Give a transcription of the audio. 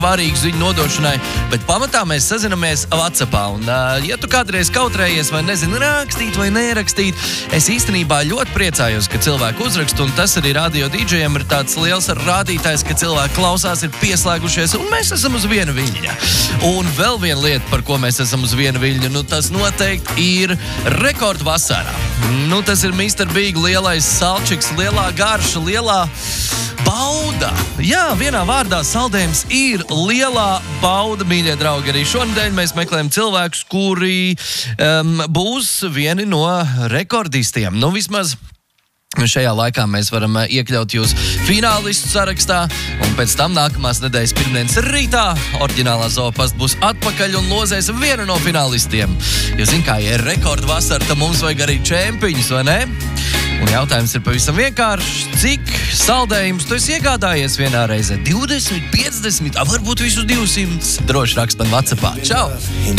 svarīgu ziņu nodošanai, bet pamatā mēs sazinamies WhatsAppā. Un, ja tu kādreiz kautrējies vai nezini rakstīt vai nerakstīt, es īstenībā ļoti priecājos, ka cilvēki uzraksta, un tas arī radio DJiem ir tāds liels rādītājs, ka cilvēki klausās, ir pieslēgušies, un mēs esam uz viena viļņa. Un vēl viena lieta, par ko mēs esam uz viena viļņa, tas noteikti ir rekord vasarā. Tas ir Mr. Big lielais salčiks, lielā garša, lielā bauda. Jā, vienā vārdā saldējums ir lielā bauda, mīļie draugi. Arī šonedēļ mēs meklējam cilvēkus, kuri būs vieni no rekordistiem. Vismaz šajā laikā mēs varam iekļaut jūs finālistu sarakstā, un pēc tam nākamās nedēļas pirmdienas rītā oriģinālā Zoopasta būs atpakaļ un lozēs vienu no finālistiem. Jo zin kā, ja ir rekordu vasara, tad mums vajag arī čempiņus, vai ne? Un jautājums ir pavisam vienkāršs. Cik saldējumus tu esi iegādājies vienā reizē? 20, 50, varbūt visus 200? Droši rakst man WhatsAppā. Čau!